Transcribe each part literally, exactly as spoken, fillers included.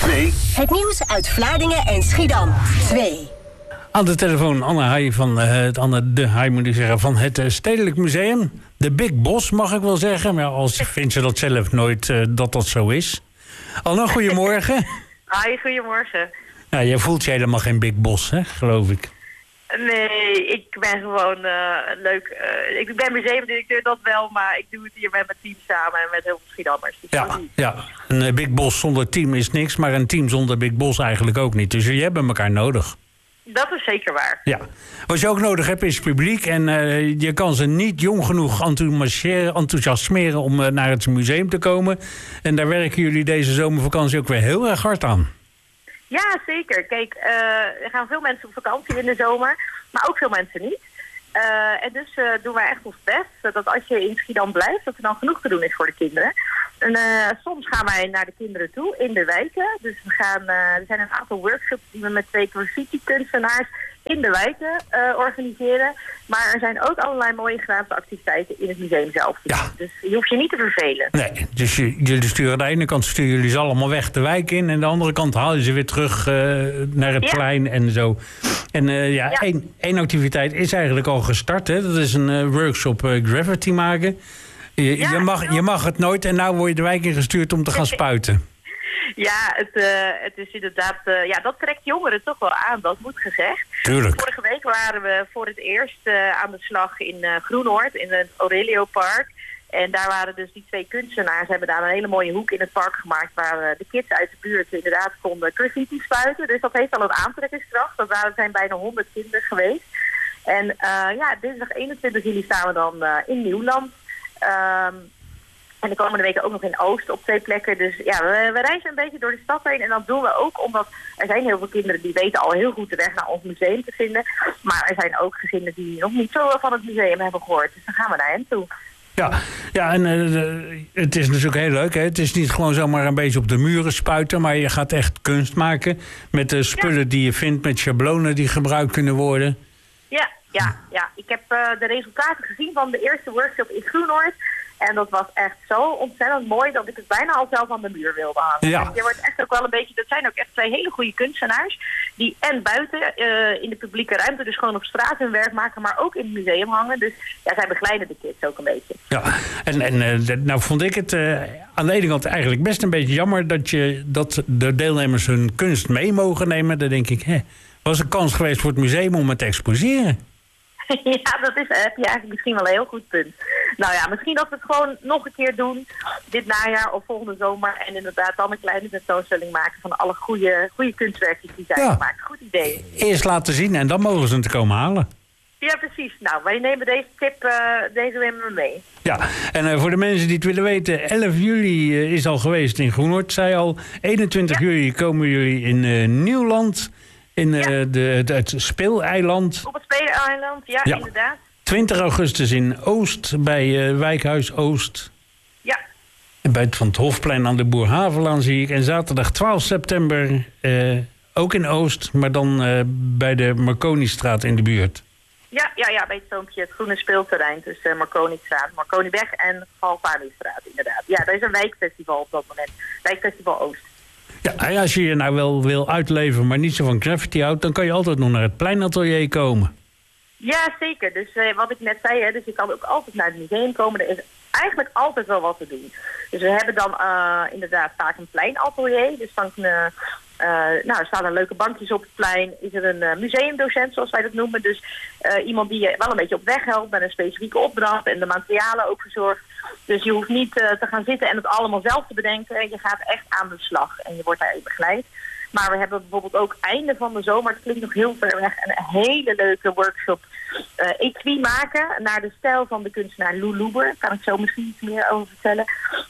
twee. Het nieuws uit Vlaardingen en Schiedam. twee. Aan de telefoon Anne Heij van uh, het Anne de Heij, moet ik zeggen, van het uh, Stedelijk Museum. De Big Boss, mag ik wel zeggen. Maar als vindt ze dat zelf nooit uh, dat dat zo is. Anne, goedemorgen. Hi, goedemorgen. Nou, jij voelt je helemaal geen Big Boss, hè, geloof ik. Nee, ik ben gewoon uh, leuk. Uh, ik ben museumdirecteur, dat wel, maar ik doe het hier met mijn team samen en met heel veel Schiedammers. Dus ja, ja, een uh, Big Boss zonder team is niks, maar een team zonder Big Boss eigenlijk ook niet. Dus jullie hebben elkaar nodig. Dat is zeker waar. Ja. Wat je ook nodig hebt is publiek. En uh, je kan ze niet jong genoeg enthousiasmeren om uh, naar het museum te komen. En daar werken jullie deze zomervakantie ook weer heel erg hard aan. Ja, zeker. Kijk, uh, er gaan veel mensen op vakantie in de zomer, maar ook veel mensen niet. Uh, en dus uh, doen wij echt ons best, dat als je in Schiedam blijft, dat er dan genoeg te doen is voor de kinderen. En uh, soms gaan wij naar de kinderen toe in de wijken. Dus we gaan, uh, er zijn een aantal workshops die we met twee graffiti-kunstenaars in de wijken uh, organiseren. Maar er zijn ook allerlei mooie gratis activiteiten in het museum zelf. Ja. Dus je hoeft je niet te vervelen. Nee, dus je, jullie sturen aan de ene kant sturen jullie ze allemaal weg de wijk in. En aan de andere kant haal je ze weer terug uh, naar het ja. plein en zo. En uh, ja, ja. Één, één activiteit is eigenlijk al gestart. Hè? Dat is een uh, workshop uh, graffiti maken. Je, ja, je, mag, je mag het nooit en nou word je de wijk ingestuurd om te gaan spuiten. Ja, het, uh, het is inderdaad... Uh, ja, dat trekt jongeren toch wel aan, dat moet gezegd. Tuurlijk. Vorige week waren we voor het eerst uh, aan de slag in uh, Groenoord, in het Aurelio Park. En daar waren dus die twee kunstenaars, hebben daar een hele mooie hoek in het park gemaakt, waar uh, de kids uit de buurt inderdaad konden graffiti spuiten. Dus dat heeft al een aantrekkingskracht. Dat waren, zijn bijna honderd kinderen geweest. En uh, ja, dinsdag eenentwintig juli staan we dan uh, in Nieuwland. Um, en de komende weken ook nog in Oost op twee plekken. Dus ja, we, we reizen een beetje door de stad heen. En dat doen we ook omdat er zijn heel veel kinderen die weten al heel goed de weg naar ons museum te vinden. Maar er zijn ook gezinnen die nog niet zo van het museum hebben gehoord. Dus dan gaan we naar hen toe. Ja, ja en uh, het is natuurlijk heel leuk. Hè? Het is niet gewoon zomaar een beetje op de muren spuiten. Maar je gaat echt kunst maken met de spullen ja. die je vindt. Met schablonen die gebruikt kunnen worden. Ja, ja, ja. Ik heb uh, de resultaten gezien van de eerste workshop in Groenoord. En dat was echt zo ontzettend mooi dat ik het bijna al zelf aan de muur wilde hangen. Ja. En je wordt echt ook wel een beetje, dat zijn ook echt twee hele goede kunstenaars. Die en buiten uh, in de publieke ruimte, dus gewoon op straat hun werk maken, maar ook in het museum hangen. Dus ja, zij begeleiden de kids ook een beetje. Ja, en, en uh, nou vond ik het uh, aan de ene kant eigenlijk best een beetje jammer dat, je, dat de deelnemers hun kunst mee mogen nemen. Dan denk ik, hè, was een kans geweest voor het museum om het te exposeren. Ja, dat is, heb je eigenlijk misschien wel een heel goed punt. Nou ja, misschien dat we het gewoon nog een keer doen. Dit najaar of volgende zomer. En inderdaad dan een kleine tentoonstelling maken van alle goede, goede kunstwerkjes die zijn ja. gemaakt. Goed idee. Eerst laten zien en dan mogen ze het te komen halen. Ja, precies. Nou, wij nemen deze tip, uh, deze nemen we mee. Ja, en uh, voor de mensen die het willen weten, elf juli uh, is al geweest in Groenoord. Zij al, eenentwintig juli komen jullie in uh, Nieuwland. In uh, ja. de, het, het Speeleiland. Op het Speeleiland, ja, ja, inderdaad. twintig augustus in Oost, bij uh, Wijkhuis Oost. Ja. En bij het Van het Hofplein aan de Boerhavelaan zie ik. En zaterdag twaalf september uh, ook in Oost, maar dan uh, bij de Marconistraat in de buurt. Ja, ja, ja, bij het zoompje, het groene speelterrein tussen uh, Marconistraat, Marconiweg en Galvanustraat, inderdaad. Ja, er is een wijkfestival op dat moment. Wijkfestival Oost. Ja, en als je je nou wel wil uitleven, maar niet zo van graffiti houdt, dan kan je altijd nog naar het pleinatelier komen. Ja, zeker. Dus uh, wat ik net zei, hè, dus je kan ook altijd naar het museum komen. Er is eigenlijk altijd wel wat te doen. Dus we hebben dan uh, inderdaad vaak een pleinatelier. Dus dan uh, uh, nou, er staan er leuke bankjes op het plein. Is er een uh, museumdocent, zoals wij dat noemen. Dus uh, iemand die je wel een beetje op weg helpt met een specifieke opdracht en de materialen ook verzorgt. Dus je hoeft niet uh, te gaan zitten en het allemaal zelf te bedenken. Je gaat echt aan de slag en je wordt daarin begeleid. Maar we hebben bijvoorbeeld ook einde van de zomer, het klinkt nog heel ver weg, een hele leuke workshop uh, equi maken naar de stijl van de kunstenaar Lou Loeber. Daar kan ik zo misschien iets meer over vertellen.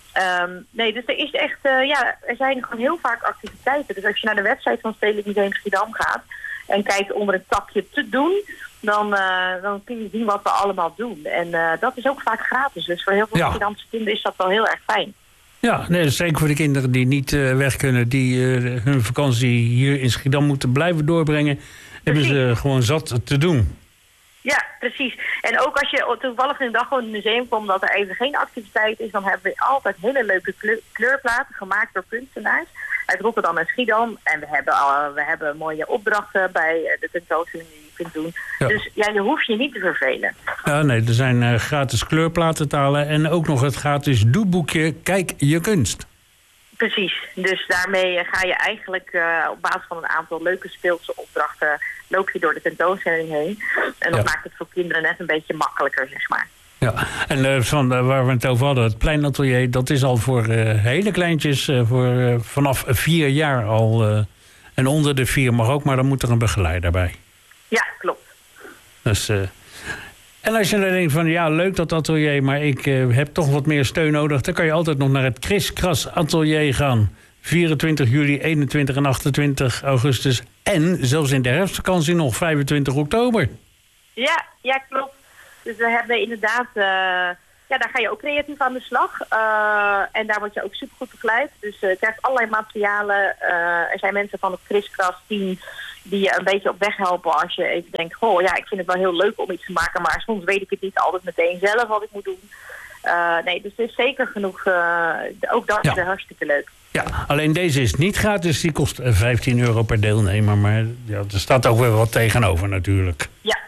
Um, nee, dus er is echt, uh, ja, er zijn gewoon heel vaak activiteiten. Dus als je naar de website van Stedelijk Museum Schiedam gaat en kijkt onder het tapje te doen, dan, uh, dan kun je zien wat we allemaal doen. En uh, dat is ook vaak gratis. Dus voor heel veel ja. Schiedamse kinderen is dat wel heel erg fijn. Ja, nee, dat is zeker voor de kinderen die niet uh, weg kunnen, die uh, hun vakantie hier in Schiedam moeten blijven doorbrengen. Precies. Hebben ze gewoon zat te doen. Ja, precies. En ook als je toevallig een dag gewoon in het museum komt dat er even geen activiteit is, dan hebben we altijd hele leuke kleur, kleurplaten gemaakt door kunstenaars. uit Rotterdam en Schiedam. En we hebben, al, we hebben mooie opdrachten bij de tentoonstelling die je kunt doen. Ja. Dus ja, je hoeft je niet te vervelen. Ja, nee, er zijn uh, gratis kleurplaten te halen en ook nog het gratis doeboekje Kijk je kunst. Precies, dus daarmee ga je eigenlijk uh, op basis van een aantal leuke speelse opdrachten loop je door de tentoonstelling heen. En dat ja. maakt het voor kinderen net een beetje makkelijker, zeg maar. Ja, en uh, van, uh, waar we het over hadden, het pleinatelier, dat is al voor uh, hele kleintjes, uh, voor uh, vanaf vier jaar al. Uh, en onder de vier mag ook, maar dan moet er een begeleider bij. Ja, klopt. Dus, uh, en als je dan denkt van, ja, leuk dat atelier, maar ik uh, heb toch wat meer steun nodig, dan kan je altijd nog naar het Kris Kras Atelier gaan. vierentwintig juli, eenentwintig en achtentwintig augustus. En zelfs in de herfstvakantie nog vijfentwintig oktober. Ja, ja, klopt. Dus we hebben inderdaad, uh, ja, daar ga je ook creatief aan de slag. Uh, en daar word je ook supergoed begeleid. Dus uh, je krijgt allerlei materialen. Uh, er zijn mensen van het Kris Kras team die je een beetje op weg helpen als je even denkt, goh, ja, ik vind het wel heel leuk om iets te maken, maar soms weet ik het niet altijd meteen zelf wat ik moet doen. Uh, nee, dus er is zeker genoeg, uh, ook dat is ja. hartstikke leuk. Ja, alleen deze is niet gratis, die kost vijftien euro per deelnemer, maar ja, er staat ook weer wat tegenover natuurlijk. Ja.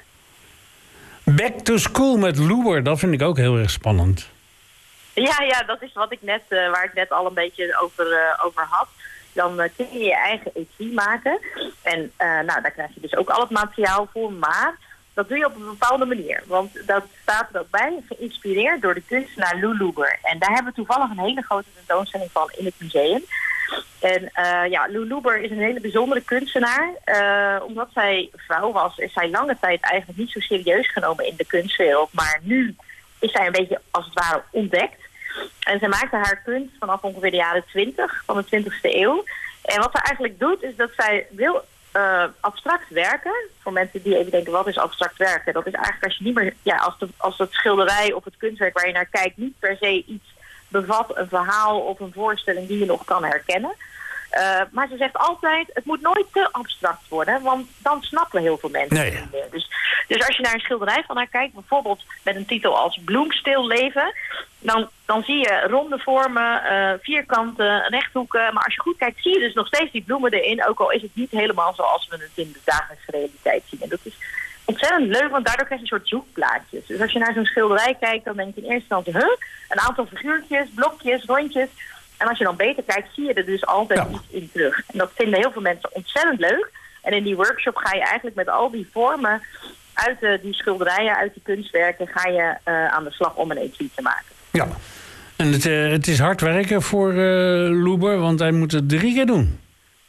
Back to School met Loeber, dat vind ik ook heel erg spannend. Ja, ja, dat is wat ik net, uh, waar ik net al een beetje over, uh, over had. Dan uh, kun je je eigen etui maken. En uh, nou, daar krijg je dus ook al het materiaal voor. Maar dat doe je op een bepaalde manier. Want dat staat er ook bij, geïnspireerd door de kunstenaar Lou Loeber. En daar hebben we toevallig een hele grote tentoonstelling van in het museum. En uh, ja, Lou Loeber is een hele bijzondere kunstenaar. Uh, omdat zij vrouw was, is zij lange tijd eigenlijk niet zo serieus genomen in de kunstwereld. Maar nu is zij een beetje als het ware ontdekt. En zij maakte haar kunst vanaf ongeveer de jaren twintig van de twintigste eeuw. En wat ze eigenlijk doet, is dat zij wil uh, abstract werken. Voor mensen die even denken, wat is abstract werken? Dat is eigenlijk als je niet meer, ja, als, de, als het schilderij of het kunstwerk waar je naar kijkt niet per se iets bevat, een verhaal of een voorstelling die je nog kan herkennen. Uh, maar ze zegt altijd, het moet nooit te abstract worden, want dan snappen heel veel mensen nee. niet meer. Dus, dus als je naar een schilderij van haar kijkt, bijvoorbeeld met een titel als Bloemstil leven, dan, dan zie je ronde vormen, uh, vierkanten, rechthoeken. Maar als je goed kijkt, zie je dus nog steeds die bloemen erin, ook al is het niet helemaal zoals we het in de dagelijkse realiteit zien. En dat is ontzettend leuk, want daardoor krijg je een soort zoekplaatjes. Dus als je naar zo'n schilderij kijkt, dan denk je in eerste instantie, huh? Een aantal figuurtjes, blokjes, rondjes. En als je dan beter kijkt, zie je er dus altijd ja. iets in terug. En dat vinden heel veel mensen ontzettend leuk. En in die workshop ga je eigenlijk met al die vormen uit de, die schilderijen, uit die kunstwerken, ga je uh, aan de slag om een etui te maken. Ja, en het, uh, het is hard werken voor uh, Loeber, want hij moet het drie keer doen.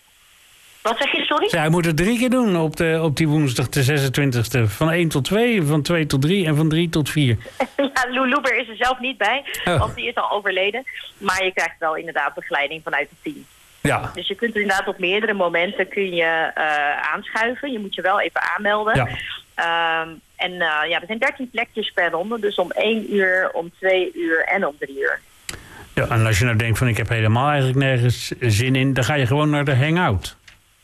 Wat zeg je, sorry? Ja, hij moet het drie keer doen op, de, op die woensdag de zesentwintigste. Van één tot twee, van twee tot drie en van drie tot vier. Ja, Lou Loeber is er zelf niet bij, oh. want die is al overleden. Maar je krijgt wel inderdaad begeleiding vanuit het team. Ja. Dus je kunt er inderdaad op meerdere momenten kun je uh, aanschuiven. Je moet je wel even aanmelden. Ja. Um, en uh, ja, er zijn dertien plekjes per ronde. Dus om één uur, om twee uur en om drie uur. Ja, en als je nou denkt van ik heb helemaal eigenlijk nergens zin in, dan ga je gewoon naar de hangout.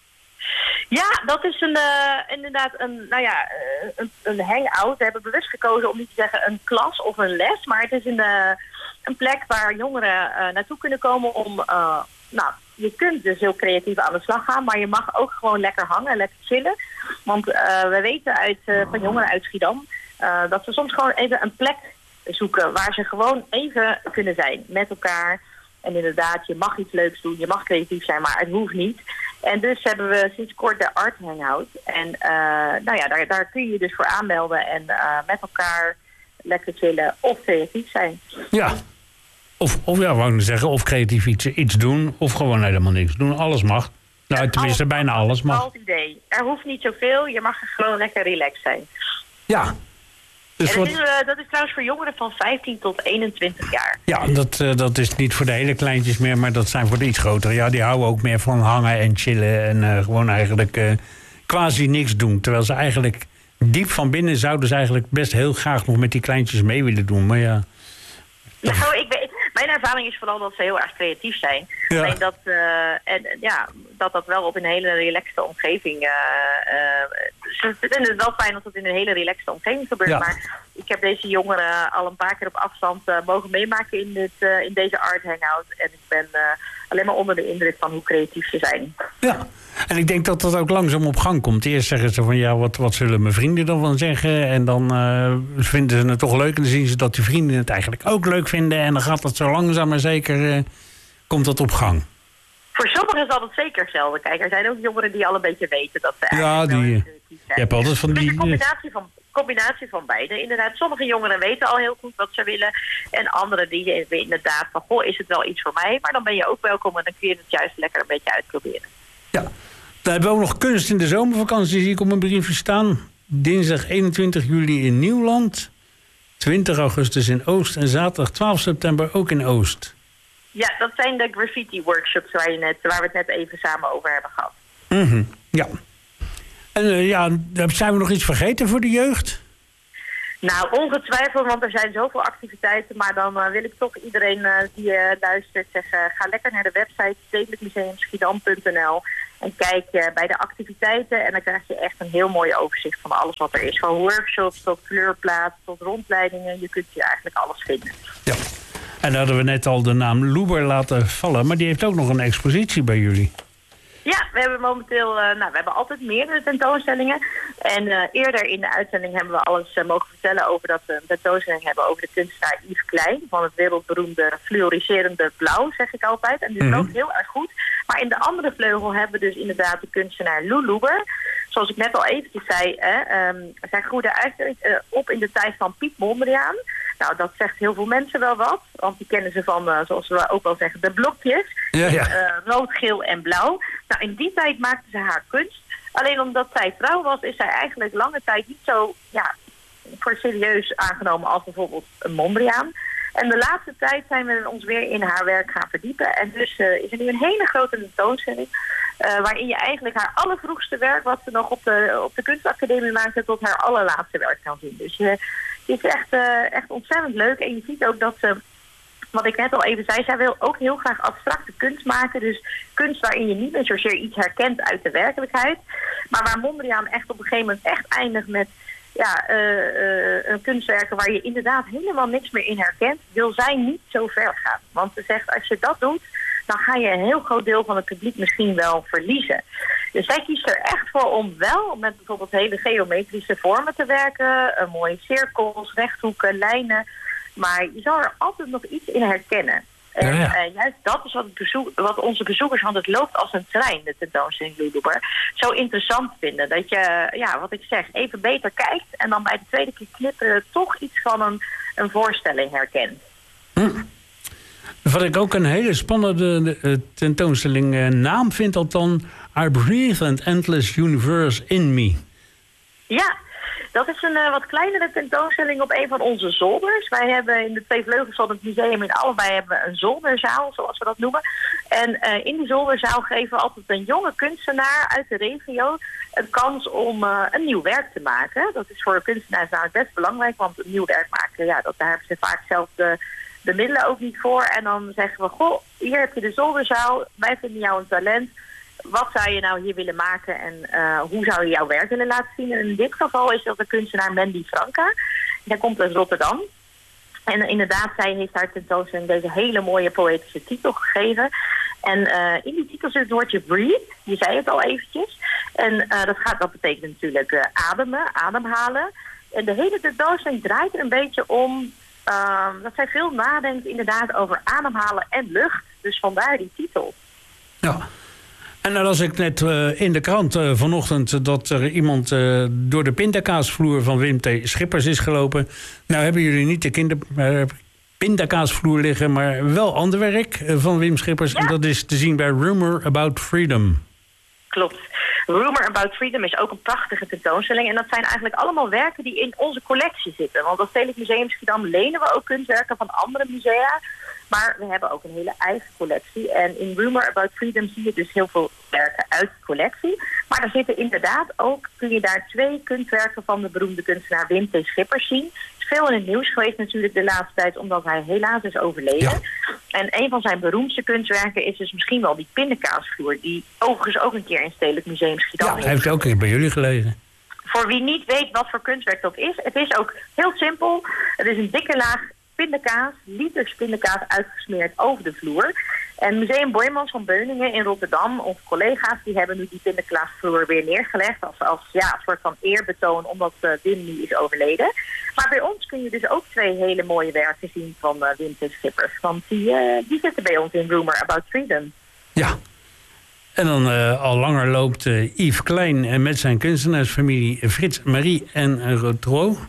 Ja, dat is een, uh, inderdaad een, nou ja, uh, een, een hangout. We hebben bewust gekozen om niet te zeggen een klas of een les. Maar het is een, uh, een plek waar jongeren uh, naartoe kunnen komen om... Uh, nou, je kunt dus heel creatief aan de slag gaan, maar je mag ook gewoon lekker hangen, lekker chillen. Want uh, we weten uit, uh, van jongeren uit Schiedam uh, dat ze soms gewoon even een plek zoeken waar ze gewoon even kunnen zijn met elkaar. En inderdaad, je mag iets leuks doen, je mag creatief zijn, maar het hoeft niet. En dus hebben we sinds kort de Art Hangout. En uh, nou ja, daar, daar kun je je dus voor aanmelden en uh, met elkaar lekker chillen of creatief zijn. Ja. Of, of ja, wou ik zeggen, of creatief iets, iets doen, of gewoon helemaal niks doen. Alles mag. Nou, ja, tenminste, alles, bijna alles mag. Dat is het idee. Er hoeft niet zoveel, je mag er gewoon lekker relaxed zijn. Ja. Dus en dat, wat... is, uh, dat is trouwens voor jongeren van vijftien tot eenentwintig jaar. Ja, dat, uh, dat is niet voor de hele kleintjes meer, maar dat zijn voor de iets grotere. Ja, die houden ook meer van hangen en chillen en uh, gewoon eigenlijk uh, quasi niks doen. Terwijl ze eigenlijk diep van binnen zouden ze eigenlijk best heel graag nog met die kleintjes mee willen doen. Maar ja... Nou, ik weet, mijn ervaring is vooral dat ze heel erg creatief zijn. Ja. Alleen dat, uh, en, ja, dat dat wel op een hele relaxte omgeving... Uh, uh, ze vinden het wel fijn dat het in een hele relaxte omgeving gebeurt. Ja. Maar ik heb deze jongeren al een paar keer op afstand uh, mogen meemaken in, dit, uh, in deze Art Hangout. En ik ben uh, alleen maar onder de indruk van hoe creatief ze zijn. Ja, en ik denk dat dat ook langzaam op gang komt. Eerst zeggen ze van ja, wat, wat zullen mijn vrienden ervan zeggen? En dan uh, vinden ze het toch leuk en dan zien ze dat die vrienden het eigenlijk ook leuk vinden. En dan gaat dat zo langzaam maar zeker, uh, komt dat op gang. Voor sommigen zal het zeker hetzelfde. Kijk, er zijn ook jongeren die al een beetje weten dat ze ja, eigenlijk die, wel creatief zijn. Je hebt altijd van dus die... een combinatie van, combinatie van beide. Inderdaad, sommige jongeren weten al heel goed wat ze willen. En anderen die weten inderdaad van, goh, is het wel iets voor mij? Maar dan ben je ook welkom en dan kun je het juist lekker een beetje uitproberen. Ja, dan hebben we ook nog kunst in de zomervakantie, zie ik op mijn briefje staan. Dinsdag eenentwintig juli in Nieuwland. twintig augustus in Oost en zaterdag twaalf september ook in Oost. Ja, dat zijn de graffiti-workshops waar, je net, waar we het net even samen over hebben gehad. Mm-hmm, ja. En uh, ja, zijn we nog iets vergeten voor de jeugd? Nou, ongetwijfeld, want er zijn zoveel activiteiten. Maar dan uh, wil ik toch iedereen uh, die uh, luistert zeggen, ga lekker naar de website stedelijk museum schiedam punt n l en kijk uh, bij de activiteiten. En dan krijg je echt een heel mooi overzicht van alles wat er is. Van workshops tot kleurplaat tot rondleidingen. Je kunt hier eigenlijk alles vinden. Ja. En dan hadden we net al de naam Loeber laten vallen, maar die heeft ook nog een expositie bij jullie. Ja, we hebben momenteel, uh, nou, we hebben altijd meerdere tentoonstellingen. En uh, eerder in de uitzending hebben we alles uh, mogen vertellen over dat we een tentoonstelling hebben over de kunstenaar Yves Klein. Van het wereldberoemde fluoriserende blauw, zeg ik altijd. En dit mm-hmm. loopt heel erg goed. Maar in de andere vleugel hebben we dus inderdaad de kunstenaar Lou Loeber. Zoals ik net al eventjes zei, hè, um, zij groeide eigenlijk uh, op in de tijd van Piet Mondriaan. Nou, dat zegt heel veel mensen wel wat. Want die kennen ze van, uh, zoals we ook wel zeggen, de blokjes. Ja, ja. Uh, rood, geel en blauw. Nou, in die tijd maakte ze haar kunst. Alleen omdat zij vrouw was, is zij eigenlijk lange tijd niet zo ja, voor serieus aangenomen als bijvoorbeeld een Mondriaan. En de laatste tijd zijn we ons weer in haar werk gaan verdiepen. En dus uh, is er nu een hele grote tentoonstelling. Uh, waarin je eigenlijk haar allervroegste werk, wat ze nog op de, op de kunstacademie maakte, tot haar allerlaatste werk kan zien. Dus uh, het is echt, uh, echt ontzettend leuk. En je ziet ook dat ze, wat ik net al even zei, zij wil ook heel graag abstracte kunst maken. Dus kunst waarin je niet meer zozeer iets herkent uit de werkelijkheid. Maar waar Mondriaan echt op een gegeven moment echt eindigt met ja, uh, uh, kunstwerken waar je inderdaad helemaal niks meer in herkent, wil zij niet zo ver gaan. Want ze zegt, als je dat doet, dan ga je een heel groot deel van het publiek misschien wel verliezen. Dus zij kiest er echt voor om wel met bijvoorbeeld hele geometrische vormen te werken. Uh, mooie cirkels, rechthoeken, lijnen. Maar je zal er altijd nog iets in herkennen. En ja, ja. Uh, juist dat is wat, het bezoek, wat onze bezoekers, want het loopt als een trein, de tentoonstelling Loeber, zo interessant vinden. Dat je, ja, wat ik zeg, even beter kijkt en dan bij de tweede keer knipperen toch iets van een, een voorstelling herkent. Hm. Wat ik ook een hele spannende uh, tentoonstelling uh, naam vind, althans, I Breathe an Endless Universe in Me. Ja, dat is een uh, wat kleinere tentoonstelling op een van onze zolders. Wij hebben in de twee vleugels van het museum in allebei hebben we een zolderzaal, zoals we dat noemen. En uh, in die zolderzaal geven we altijd een jonge kunstenaar uit de regio een kans om uh, een nieuw werk te maken. Dat is voor kunstenaars namelijk best belangrijk, want een nieuw werk maken, ja, dat, daar hebben ze vaak zelf de, de middelen ook niet voor. En dan zeggen we, goh, hier heb je de zolderzaal, wij vinden jou een talent. Wat zou je nou hier willen maken en uh, hoe zou je jouw werk willen laten zien? En in dit geval is dat de kunstenaar Mandy Franca. Zij komt uit Rotterdam. En uh, inderdaad, zij heeft haar tentoonstelling deze hele mooie poëtische titel gegeven. En uh, in die titel zit het woordje breathe. Je zei het al eventjes. En uh, dat, gaat, dat betekent natuurlijk uh, ademen, ademhalen. En de hele tentoonstelling draait er een beetje om uh, dat zij veel nadenkt inderdaad over ademhalen en lucht. Dus vandaar die titel. Ja. En dan las ik net uh, in de krant uh, vanochtend dat er iemand uh, door de pindakaasvloer van Wim T. Schippers is gelopen. Nou hebben jullie niet de kinder, uh, pindakaasvloer liggen, maar wel ander werk uh, van Wim Schippers. Ja. En dat is te zien bij Rumor About Freedom. Klopt. Rumor About Freedom is ook een prachtige tentoonstelling. En dat zijn eigenlijk allemaal werken die in onze collectie zitten. Want als Stedelijk Museum Schiedam lenen we ook kunstwerken van andere musea. Maar we hebben ook een hele eigen collectie. En in Rumor About Freedom zie je dus heel veel werken uit de collectie. Maar er zitten inderdaad ook, kun je daar twee kunstwerken van de beroemde kunstenaar Wim T. Schippers zien. Het is veel in het nieuws geweest natuurlijk de laatste tijd, omdat hij helaas is overleden. Ja. En een van zijn beroemdste kunstwerken is dus misschien wel die pindakaasvloer, die overigens ook een keer in Stedelijk Museum Schiedam Ja, hij heeft ook bij jullie gelezen. Voor wie niet weet wat voor kunstwerk dat is, het is ook heel simpel. Het is een dikke laag pindakaas, liters pindakaas uitgesmeerd over de vloer. En Museum Boijmans van Beuningen in Rotterdam, onze collega's, die hebben nu die Pindakaasvloer weer neergelegd als, als ja, een soort van eerbetoon omdat uh, Wim nu is overleden. Maar bij ons kun je dus ook twee hele mooie werken zien van uh, Wim T. Schippers. Want die, uh, die zitten bij ons in Rumor About Freedom. Ja. En dan uh, al langer loopt uh, Yves Klein en met zijn kunstenaarsfamilie Frits, Marie en uh, Rotro.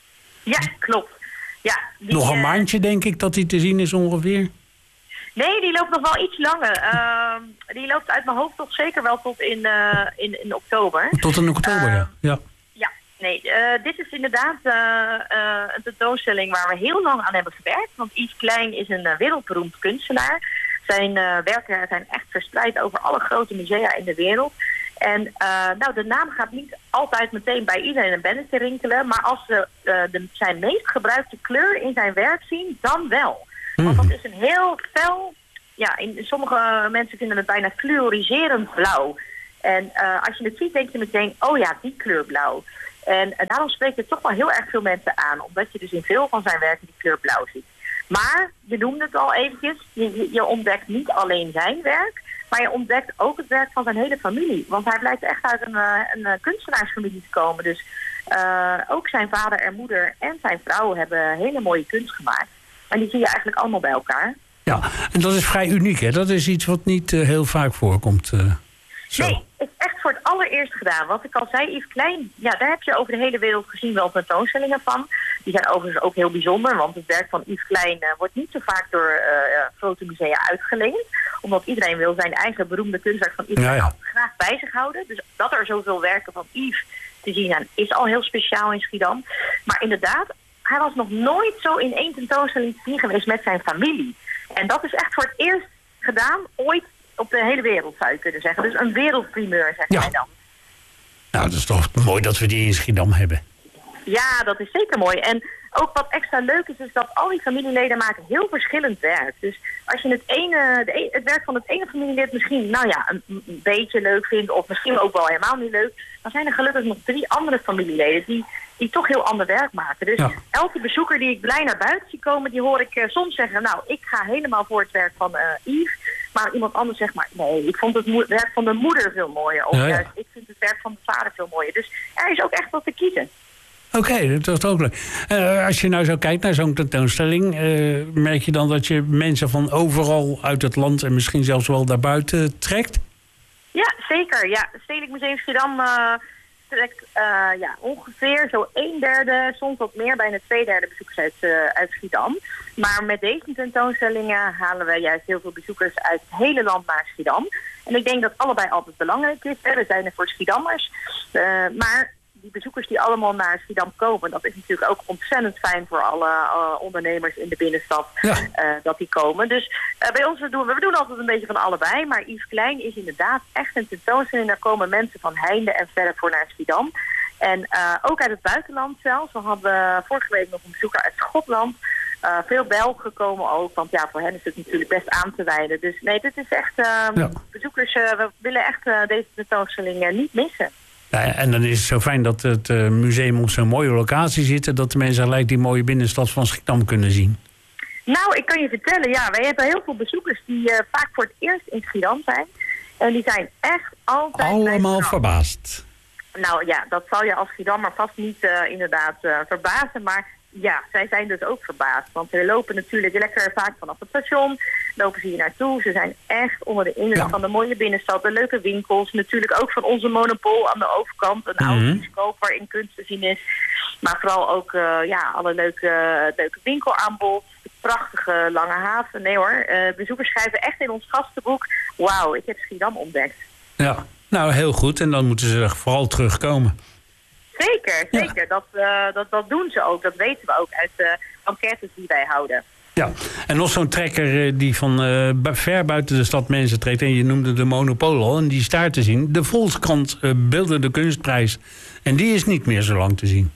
Ja, klopt. Ja, die, nog een uh, maandje denk ik dat hij te zien is ongeveer. Nee, die loopt nog wel iets langer. Uh, die loopt uit mijn hoofd toch zeker wel tot in, uh, in, in oktober. Tot in oktober, uh, ja. ja. Ja, nee. Uh, dit is inderdaad uh, uh, een tentoonstelling waar we heel lang aan hebben gewerkt. Want Yves Klein is een uh, wereldberoemd kunstenaar. Zijn uh, werken zijn echt verspreid over alle grote musea in de wereld. En uh, nou, de naam gaat niet altijd meteen bij iedereen een belletje rinkelen. Maar als we uh, de, zijn meest gebruikte kleur in zijn werk zien, dan wel. Want dat is een heel fel, ja, in, sommige mensen vinden het bijna fluoriserend blauw. En uh, als je het ziet, denk je meteen, oh ja, die kleur blauw. En uh, daarom spreekt het toch wel heel erg veel mensen aan, omdat je dus in veel van zijn werken die kleur blauw ziet. Maar, je noemde het al eventjes, je, je ontdekt niet alleen zijn werk, maar je ontdekt ook het werk van zijn hele familie. Want hij blijkt echt uit een, een, een kunstenaarsfamilie te komen. Dus uh, ook zijn vader en moeder en zijn vrouw hebben hele mooie kunst gemaakt. En die zie je eigenlijk allemaal bij elkaar. Ja, en dat is vrij uniek, hè? Dat is iets wat niet uh, heel vaak voorkomt. Uh, zo. Nee, het is echt voor het allereerst gedaan. Wat ik al zei, Yves Klein, ja, daar heb je over de hele wereld gezien wel tentoonstellingen van. Die zijn overigens ook heel bijzonder, want het werk van Yves Klein uh, wordt niet zo vaak door uh, grote musea uitgeleend. Omdat iedereen wil zijn eigen beroemde kunstwerk van Yves ja, ja. graag bij zich houden. Dus dat er zoveel werken van Yves te zien zijn, is al heel speciaal in Schiedam. Maar inderdaad, hij was nog nooit zo in één tentoonstelling te zien geweest met zijn familie. En dat is echt voor het eerst gedaan, ooit op de hele wereld zou je kunnen zeggen. Dus een wereldprimeur, zeg ja. hij dan. Nou, dat is toch mooi dat we die in Schiedam hebben. Ja, dat is zeker mooi. En ook wat extra leuk is, is dat al die familieleden maken heel verschillend werk. Dus als je het, ene, de, het werk van het ene familielid misschien, nou ja, een, een beetje leuk vindt, of misschien ook wel helemaal niet leuk, dan zijn er gelukkig nog drie andere familieleden die, die toch heel ander werk maken. Dus ja. elke bezoeker die ik blij naar buiten zie komen, die hoor ik uh, soms zeggen, nou, ik ga helemaal voor het werk van uh, Yves. Maar iemand anders zegt maar, nee, ik vond het mo- werk van de moeder veel mooier. Of ja, ja. juist, ik vind het werk van de vader veel mooier. Dus er is ook echt wat te kiezen. Oké, okay, dat is ook leuk. Uh, als je nou zo kijkt naar zo'n tentoonstelling, uh, merk je dan dat je mensen van overal uit het land en misschien zelfs wel daarbuiten trekt? Ja, zeker. Ja, het Stedelijk Museum Schiedam uh, trekt uh, ja, ongeveer zo een derde, soms wat meer, bijna twee derde bezoekers uit, uh, uit Schiedam. Maar met deze tentoonstellingen halen we juist heel veel bezoekers uit het hele land naar Schiedam. En ik denk dat allebei altijd belangrijk is. Hè. We zijn er voor Schiedammers. Uh, maar die bezoekers die allemaal naar Schiedam komen, dat is natuurlijk ook ontzettend fijn voor alle uh, ondernemers in de binnenstad ja. uh, dat die komen. Dus uh, bij ons, we doen, we doen altijd een beetje van allebei, maar Yves Klein is inderdaad echt een tentoonstelling. Daar komen mensen van heinde en verder voor naar Schiedam. En uh, ook uit het buitenland zelfs. We hadden vorige week nog een bezoeker uit Schotland. Uh, veel Belgen komen ook, want ja, voor hen is het natuurlijk best aan te wijden. Dus nee, dit is echt, uh, ja. bezoekers, uh, we willen echt uh, deze tentoonstelling uh, niet missen. Ja, en dan is het zo fijn dat het uh, museum op zo'n mooie locatie zit en dat de mensen gelijk die mooie binnenstad van Schiedam kunnen zien. Nou, ik kan je vertellen, ja, wij hebben heel veel bezoekers die uh, vaak voor het eerst in Schiedam zijn. En die zijn echt altijd... Allemaal verbaasd. Nou ja, dat zal je als Schiedammer vast niet uh, inderdaad uh, verbazen, maar ja, zij zijn dus ook verbaasd. Want ze lopen natuurlijk lekker vaak vanaf het station, lopen ze hier naartoe. Ze zijn echt onder de indruk ja. van de mooie binnenstad, de leuke winkels. Natuurlijk ook van onze Monopool aan de overkant, een mm-hmm. oude bioscoop waarin kunst te zien is. Maar vooral ook uh, ja, alle leuke, leuke winkelaanbod, de prachtige Lange Haven. Nee hoor, uh, bezoekers schrijven echt in ons gastenboek, wauw, ik heb Schiedam ontdekt. Ja, nou heel goed. En dan moeten ze vooral terugkomen. Zeker, zeker. Ja. Dat, uh, dat, dat doen ze ook. Dat weten we ook uit de enquêtes die wij houden. Ja, en nog zo'n trekker die van uh, ver buiten de stad mensen trekt. En je noemde de Monopool al, en die is daar te zien. De Volkskrant uh, Beeldende Kunstprijs. En die is niet meer zo lang te zien.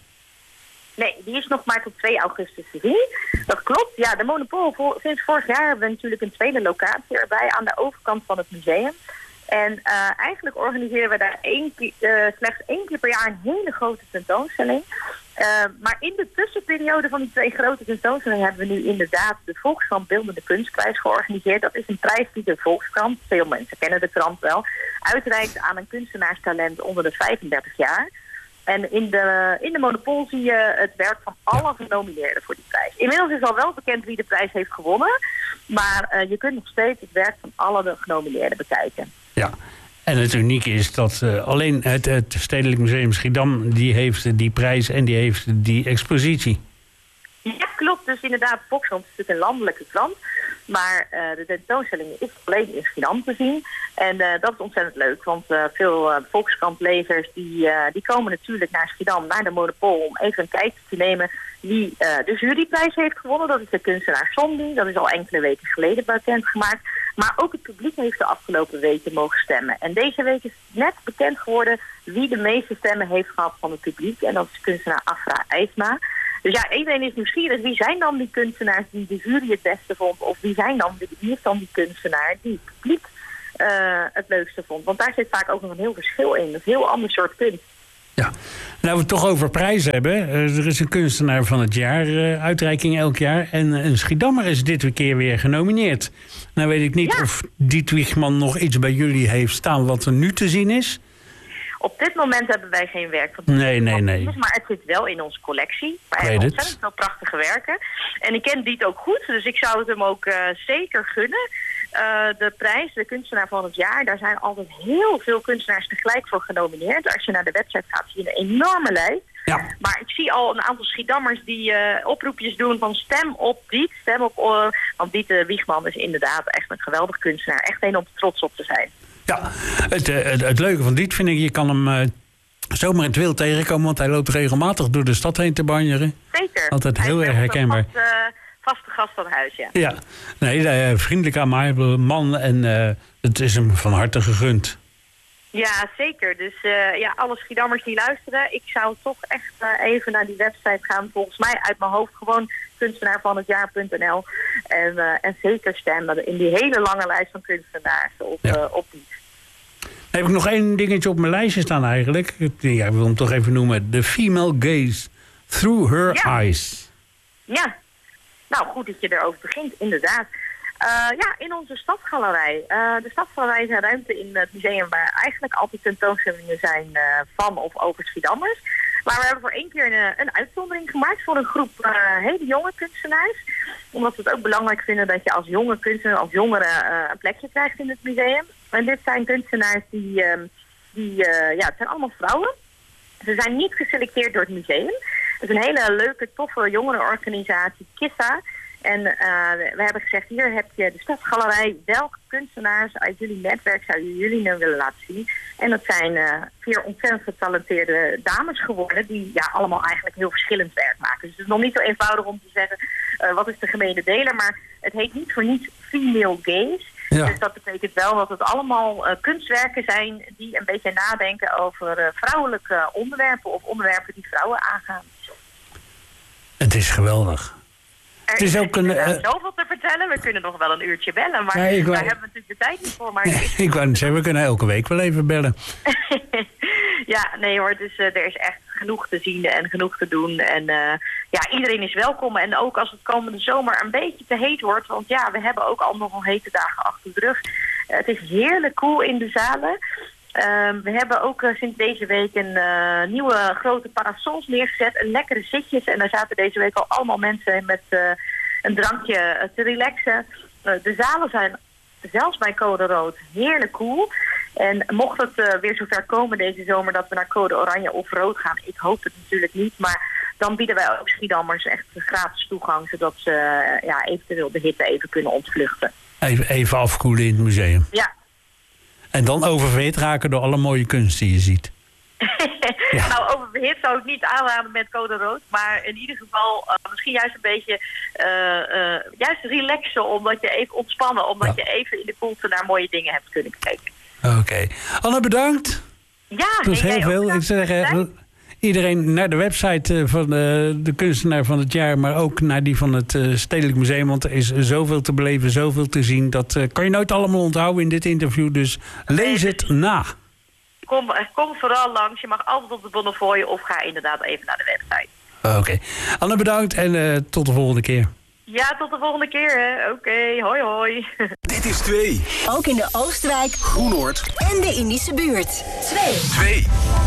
Nee, die is nog maar tot twee augustus te zien. Dat klopt. Ja, de Monopool, sinds vorig jaar hebben we natuurlijk een tweede locatie erbij aan de overkant van het museum. En uh, eigenlijk organiseren we daar één, uh, slechts één keer per jaar een hele grote tentoonstelling. Uh, maar in de tussenperiode van die twee grote tentoonstellingen hebben we nu inderdaad de Volkskrant Beeldende Kunstprijs georganiseerd. Dat is een prijs die de Volkskrant, veel mensen kennen de krant wel, uitreikt aan een kunstenaarstalent onder de vijfendertig jaar. En in de, in de Monopool zie je het werk van alle genomineerden voor die prijs. Inmiddels is al wel bekend wie de prijs heeft gewonnen, maar uh, je kunt nog steeds het werk van alle de genomineerden bekijken. Ja. En het unieke is dat uh, alleen het, het Stedelijk Museum Schiedam die heeft die prijs en die heeft die expositie. Ja, klopt. Dus inderdaad, Volkskrant is natuurlijk een landelijke krant. Maar uh, de tentoonstelling is alleen in Schiedam te zien. En uh, dat is ontzettend leuk, want uh, veel uh, Volkskrant-lezers die, uh, die komen natuurlijk naar Schiedam, naar de Monopool, om even een kijkje te nemen wie uh, de juryprijs heeft gewonnen. Dat is de kunstenaar Sondi. Dat is al enkele weken geleden bekendgemaakt. Maar ook het publiek heeft de afgelopen weken mogen stemmen. En deze week is net bekend geworden wie de meeste stemmen heeft gehad van het publiek. En dat is kunstenaar Afra IJsma. Dus ja, iedereen is nieuwsgierig. Wie zijn dan die kunstenaars die de jury het beste vond? Of wie zijn dan, wie is dan die kunstenaar die het publiek uh, het leukste vond? Want daar zit vaak ook nog een heel verschil in. Dat is een heel ander soort kunst. Ja, nou we het toch over prijzen hebben. Uh, er is een kunstenaar van het jaar, uh, uitreiking elk jaar. En uh, een Schiedammer is dit keer weer genomineerd. Nou weet ik niet ja. of Diet Wiegman nog iets bij jullie heeft staan wat er nu te zien is. Op dit moment hebben wij geen werk van Nee, nee, nee. Maar het zit wel in onze collectie. Wij weet hebben het. ontzettend veel prachtige werken. En ik ken Diet ook goed, dus ik zou het hem ook uh, zeker gunnen. Uh, de prijs, de kunstenaar van het jaar, daar zijn altijd heel veel kunstenaars tegelijk voor genomineerd. Als je naar de website gaat, zie je een enorme lijst. Ja. Maar ik zie al een aantal Schiedammers die uh, oproepjes doen van stem op Diet, stem op... Uh, want Diet uh, Wiegman is inderdaad echt een geweldig kunstenaar. Echt een om trots op te zijn. Ja, het, het, het leuke van Diet vind ik, je kan hem uh, zomaar in het wild tegenkomen, want hij loopt regelmatig door de stad heen te banjeren. Zeker. Altijd heel erg herkenbaar. Vast, uh, vaste gast van huis, ja. Ja, nee, uh, vriendelijk aan mij, man, en uh, het is hem van harte gegund. Ja, zeker. Dus uh, ja, alle Schiedammers die luisteren, ik zou toch echt uh, even naar die website gaan. Volgens mij uit mijn hoofd gewoon kunstenaar van het jaar punt n l. En, uh, en zeker stemmen in die hele lange lijst van kunstenaars op, ja. uh, op die. Dan heb ik nog één dingetje op mijn lijstje staan eigenlijk. Ja, ik wil hem toch even noemen. The Female Gaze Through Her ja. Eyes. Ja, nou goed dat je erover begint, inderdaad. Uh, ja, in onze stadsgalerij. Uh, de stadsgalerij is een ruimte in het museum waar eigenlijk altijd tentoonstellingen zijn uh, van of over Schiedammers. Maar we hebben voor één keer een, een uitzondering gemaakt voor een groep uh, hele jonge kunstenaars. Omdat we het ook belangrijk vinden dat je als jonge kunstenaar, als jongere uh, een plekje krijgt in het museum. En dit zijn kunstenaars die, uh, die uh, ja, het zijn allemaal vrouwen. Ze zijn niet geselecteerd door het museum. Het is een hele leuke, toffe jongerenorganisatie, Kissa. En uh, we hebben gezegd, hier heb je de Stadsgalerij. Welke kunstenaars uit jullie netwerk zouden jullie nou willen laten zien? En dat zijn uh, vier ontzettend getalenteerde dames geworden, die ja, allemaal eigenlijk heel verschillend werk maken. Dus het is nog niet zo eenvoudig om te zeggen, uh, wat is de gemene deler? Maar het heet niet voor niets Female Gaze. Ja. Dus dat betekent wel dat het allemaal uh, kunstwerken zijn die een beetje nadenken over uh, vrouwelijke onderwerpen of onderwerpen die vrouwen aangaan. Het is geweldig. Er is ook een, uh, zoveel te vertellen. We kunnen nog wel een uurtje bellen, maar nee, wou, daar hebben we natuurlijk de tijd niet voor. Maar nee, ik wou niet zeggen, we kunnen elke week wel even bellen. Ja, nee hoor, dus uh, er is echt genoeg te zien en genoeg te doen. En uh, ja, iedereen is welkom. En ook als het komende zomer een beetje te heet wordt, want ja, we hebben ook al nogal hete dagen achter de rug. Uh, het is heerlijk koel in de zalen. Um, we hebben ook uh, sinds deze week een uh, nieuwe grote parasols neergezet. En lekkere zitjes. En daar zaten deze week al allemaal mensen met uh, een drankje uh, te relaxen. Uh, de zalen zijn zelfs bij Code Rood heerlijk koel. En mocht het uh, weer zover komen deze zomer dat we naar Code Oranje of Rood gaan. Ik hoop het natuurlijk niet. Maar dan bieden wij ook Schiedammers echt gratis toegang. Zodat ze uh, ja, eventueel de hitte even kunnen ontvluchten. Even, even afkoelen in het museum. Ja. En dan oververhit raken door alle mooie kunst die je ziet. Ja. Nou, oververhit zou ik niet aanraden met Code Rood. Maar in ieder geval uh, misschien juist een beetje uh, uh, juist relaxen. Omdat je even ontspannen. Omdat ja. je even in de koelte naar mooie dingen hebt kunnen kijken. Oké. Okay. Anne, bedankt. Ja, dat is heel veel. Ik zeg uh, iedereen naar de website van de, de kunstenaar van het jaar. Maar ook naar die van het uh, Stedelijk Museum. Want er is zoveel te beleven, zoveel te zien. Dat uh, kan je nooit allemaal onthouden in dit interview. Dus lees nee, het na. Kom, kom vooral langs. Je mag altijd op de Bonnefoy of ga inderdaad even naar de website. Oké. Okay. Anne, bedankt en uh, tot de volgende keer. Ja, tot de volgende keer, hè. Oké, okay, hoi hoi. Dit is twee. Ook in de Oostwijk, Groenoord en de Indische buurt. Twee. Twee.